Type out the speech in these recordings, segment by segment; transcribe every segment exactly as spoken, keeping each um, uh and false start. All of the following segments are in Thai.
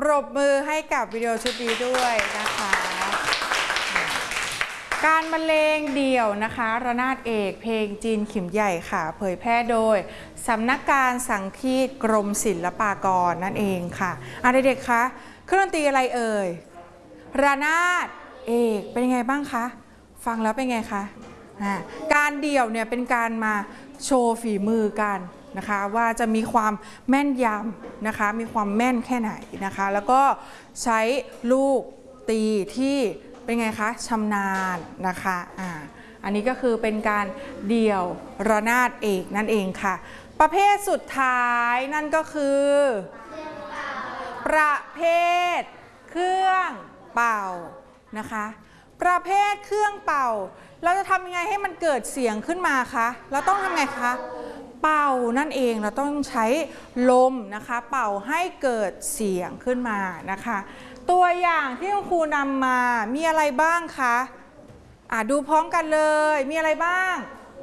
รบมือให้กับวิดีโอชุดนี้ด้วยนะคะการบรรเลงเดี่ยวนะคะระนาดเอกเพลงจีนขิมใหญ่ค่ะเผยแพร่โดยสำนักการสังคีตกรมศิลปากรนั่นเองค่ะอ่ะเด็กๆคะเครื่องดนตรีอะไรเอ่ยระนาดเอกเป็นยังไงบ้างคะฟังแล้วเป็นไงคะการเดี่ยวเนี่ยเป็นการมาโชว์ฝีมือกันนะคะว่าจะมีความแม่นยำนะคะมีความแม่นแค่ไหนนะคะแล้วก็ใช้ลูกตีที่เป็นไงคะชำนาญนะคะอ่าอันนี้ก็คือเป็นการเดี่ยวระนาดเอกนั่นเองค่ะประเภทสุดท้ายนั่นก็คือประเภทเครื่องเป่านะคะประเภทเครื่องเป่าเราจะทำยังไงให้มันเกิดเสียงขึ้นมาคะเราต้องทำไงคะเป่านั่นเองเราต้องใช้ลมนะคะเป่าให้เกิดเสียงขึ้นมานะคะตัวอย่างที่คุณครูนำมามีอะไรบ้างคะอ่ะดูพร้อมกันเลยมีอะไรบ้าง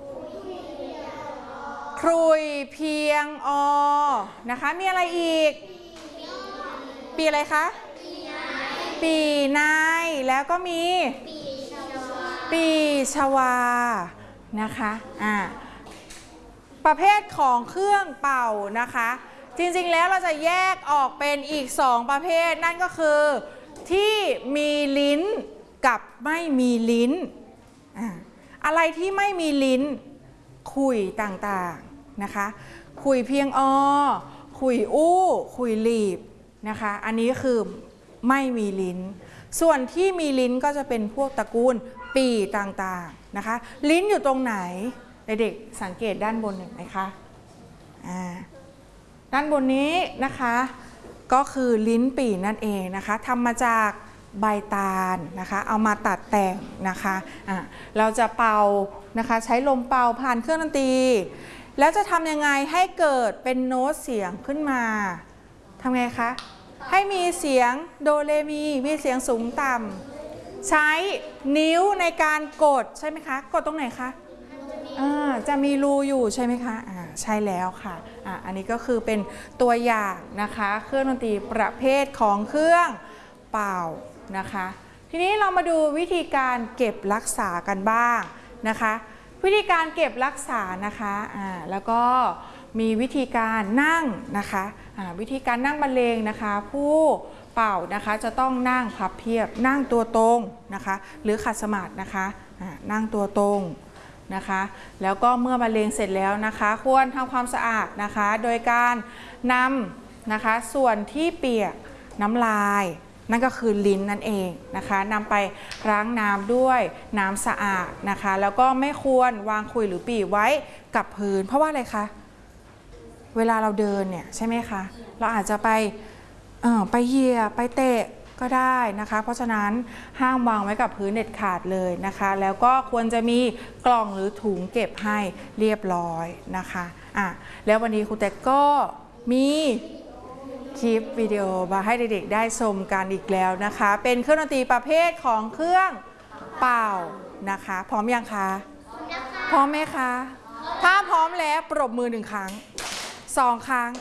ครุยเพียงอนะคะมีอะไรอีกปีอะไรคะปีนายแล้วก็มีปีชวานะคะอ่าประเภทของเครื่องเป่านะคะจริงๆแล้วเราจะแยกออกเป็นอีกสองประเภทนั่นก็คือที่มีลิ้นกับไม่มีลิ้น อ, อะไรที่ไม่มีลิ้นคุยต่างๆนะคะคุยเพียงอคุยอู้คุยหลีบนะคะอันนี้คือไม่มีลิ้นส่วนที่มีลิ้นก็จะเป็นพวกตระกูลปีต่างๆนะคะลิ้นอยู่ตรงไหนเด็กๆสังเกตด้านบนเห็นไหมคะอ่าด้านบนนี้นะคะก็คือลิ้นปี่นั่นเองนะคะทำมาจากใบตาลนะคะเอามาตัดแต่งนะคะอ่าเราจะเป่านะคะใช้ลมเป่าผ่านเครื่องดนตรีแล้วจะทำยังไงให้เกิดเป็นโน้ตเสียงขึ้นมาทำไงคะให้มีเสียงโดเรมีมีเสียงสูงต่ำใช้นิ้วในการกดใช่ไหมคะกดตรงไหนคะจะมีรูอยู่ใช่ไหมคะอ่าใช่แล้วค่ะอ่าอันนี้ก็คือเป็นตัวอย่างนะคะเครื่องดนตรีประเภทของเครื่องเป่านะคะทีนี้เรามาดูวิธีการเก็บรักษากันบ้างนะคะวิธีการเก็บรักษานะคะอ่าแล้วก็มีวิธีการนั่งนะคะอ่าวิธีการนั่งบรรเลงนะคะผู้เป่านะคะจะต้องนั่งพับเพียบนั่งตัวตรงนะคะหรือขัดสมาธินะคะอ่านั่งตัวตรงนะคะแล้วก็เมื่อบรรเลงเสร็จแล้วนะคะควรทำความสะอาดนะคะโดยการนำนะคะส่วนที่เปียกน้ำลายนั่นก็คือลิ้นนั่นเองนะคะนำไปล้างน้ำด้วยน้ำสะอาดนะคะแล้วก็ไม่ควรวางคุยหรือปี่ไว้กับพื้นเพราะว่าอะไรคะเวลาเราเดินเนี่ยใช่ไหมคะเราอาจจะไปเออไปเหยียบไปเตะก็ได้นะคะเพราะฉะนั้นห้ามวางไว้กับพื้นเด็ดขาดเลยนะคะแล้วก็ควรจะมีกล่องหรือถุงเก็บให้เรียบร้อยนะคะอ่ะแล้ววันนี้ครูแตกก็มีคลิปวิดีโอมาให้เด็กๆได้ชมกันอีกแล้วนะคะเป็นเครื่องดนตรีประเภทของเครื่องเป่านะคะพร้อมยังคะพร้อมไหมคะถ้าพร้อมแล้วปรบมือหนึ่งครั้งสองครั้ง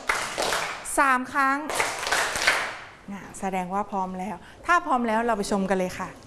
สามครั้งแสดงว่าพร้อมแล้วถ้าพร้อมแล้วเราไปชมกันเลยค่ะ